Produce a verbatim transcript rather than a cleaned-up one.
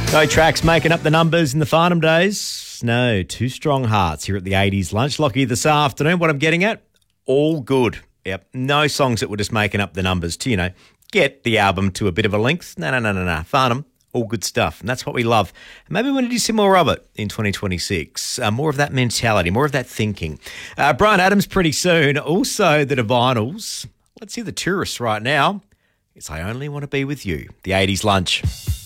No tracks making up the numbers in the Farnham days. No, two strong hearts here at the eighties lunch. Lockie, this afternoon, what I'm getting at, all good. Yep, no songs that were just making up the numbers to, you know, get the album to a bit of a length. No, no, no, no, no. Farnham, all good stuff. And that's what we love. Maybe we're going to do some more of it in twenty twenty-six. Uh, more of that mentality, more of that thinking. Uh, Bryan Adams pretty soon. Also the Divinyls. Let's hear the Tourists right now. It's I Only Want to Be With You, the eighties lunch.